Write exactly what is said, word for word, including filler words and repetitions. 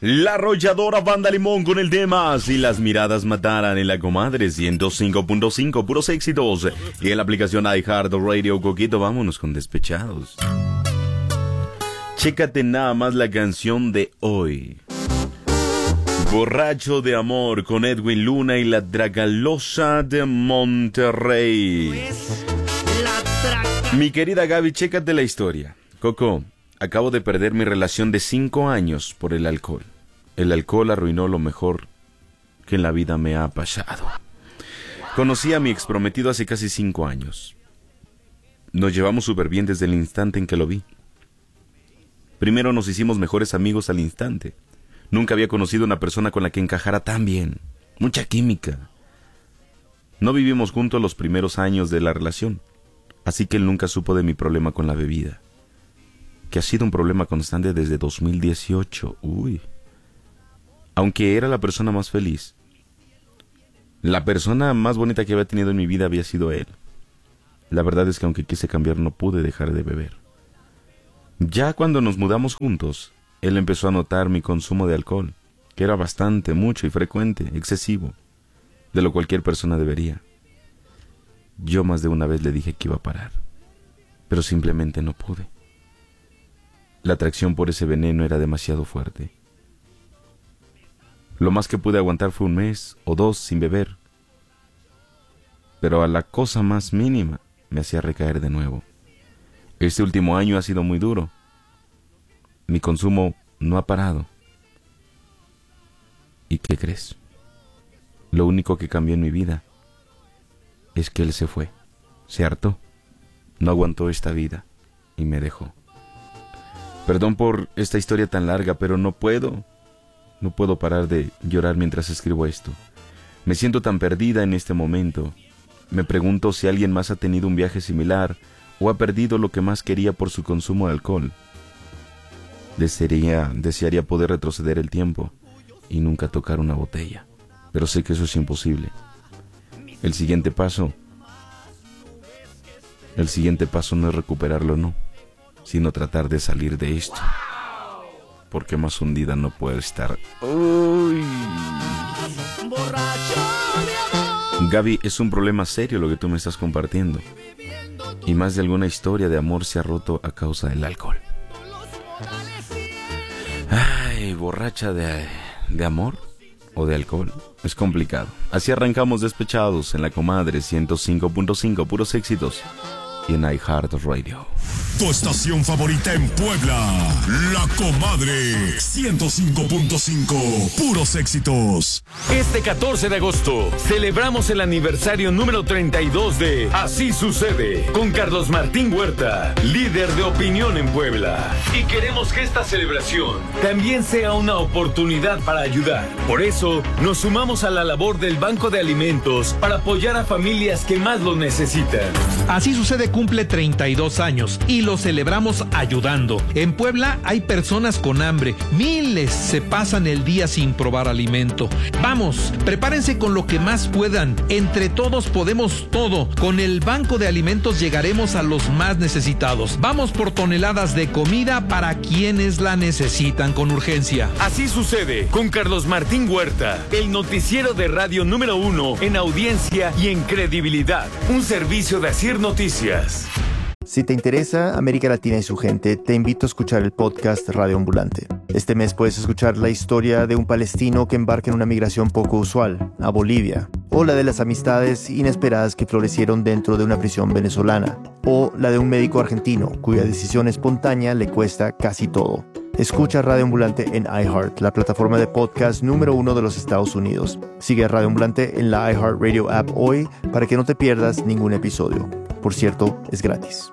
La arrolladora Banda Limón con el tema Si las miradas mataran en la comadre ciento cinco punto cinco, puros éxitos. Y en la aplicación iHeartRadio, Coquito, vámonos con Despechados. Chécate nada más la canción de hoy. Borracho de amor con Edwin Luna y la Dragalosa de Monterrey. Mi querida Gaby, chécate la historia. Coco, acabo de perder mi relación de cinco años por el alcohol. El alcohol arruinó lo mejor que en la vida me ha pasado. Conocí a mi exprometido hace casi cinco años. Nos llevamos súper bien desde el instante en que lo vi. Primero nos hicimos mejores amigos al instante. Nunca había conocido una persona con la que encajara tan bien. Mucha química. No vivimos juntos los primeros años de la relación, así que él nunca supo de mi problema con la bebida, que ha sido un problema constante desde dos mil dieciocho. Uy. Aunque era la persona más feliz, la persona más bonita que había tenido en mi vida había sido él. La verdad es que aunque quise cambiar no pude dejar de beber. Ya cuando nos mudamos juntos, él empezó a notar mi consumo de alcohol, que era bastante, mucho y frecuente, excesivo, de lo cualquier persona debería. Yo más de una vez le dije que iba a parar, pero simplemente no pude. La atracción por ese veneno era demasiado fuerte. Lo más que pude aguantar fue un mes o dos sin beber, pero a la cosa más mínima me hacía recaer de nuevo. Este último año ha sido muy duro. Mi consumo no ha parado. ¿Y qué crees? Lo único que cambió en mi vida es que él se fue, se hartó, no aguantó esta vida y me dejó. Perdón por esta historia tan larga, pero no puedo, no puedo parar de llorar mientras escribo esto. Me siento tan perdida en este momento. Me pregunto si alguien más ha tenido un viaje similar o ha perdido lo que más quería por su consumo de alcohol. Desearía, desearía poder retroceder el tiempo y nunca tocar una botella, pero sé que eso es imposible. El siguiente paso, el siguiente paso no es recuperarlo, no, sino tratar de salir de esto, porque más hundida no puedo estar. Uy. Gaby, es un problema serio lo que tú me estás compartiendo, y más de alguna historia de amor se ha roto a causa del alcohol. Ay, borracha de, de amor o de alcohol. Es complicado. Así arrancamos Despechados en la comadre ciento cinco punto cinco, puros éxitos. Y en iHeartRadio. Tu estación favorita en Puebla, La Comadre ciento cinco punto cinco, puros éxitos. Este catorce de agosto celebramos el aniversario número treinta y dos de Así Sucede con Carlos Martín Huerta, líder de opinión en Puebla. Y queremos que esta celebración también sea una oportunidad para ayudar. Por eso nos sumamos a la labor del Banco de Alimentos para apoyar a familias que más lo necesitan. Así Sucede cumple treinta y dos años y lo celebramos ayudando. En Puebla hay personas con hambre. Miles se pasan el día sin probar alimento. Vamos, prepárense con lo que más puedan. Entre todos podemos todo. Con el Banco de Alimentos llegaremos a los más necesitados. Vamos por toneladas de comida para quienes la necesitan con urgencia. Así Sucede con Carlos Martín Huerta, el noticiero de radio número uno en audiencia y en credibilidad. Un servicio de Asir Noticias. Si te interesa América Latina y su gente, te invito a escuchar el podcast Radio Ambulante. Este mes puedes escuchar la historia de un palestino que embarca en una migración poco usual, a Bolivia, o la de las amistades inesperadas que florecieron dentro de una prisión venezolana, o la de un médico argentino cuya decisión espontánea le cuesta casi todo. Escucha Radio Ambulante en iHeart, la plataforma de podcast número uno de los Estados Unidos. Sigue a Radio Ambulante en la iHeartRadio app hoy para que no te pierdas ningún episodio. Por cierto, es gratis.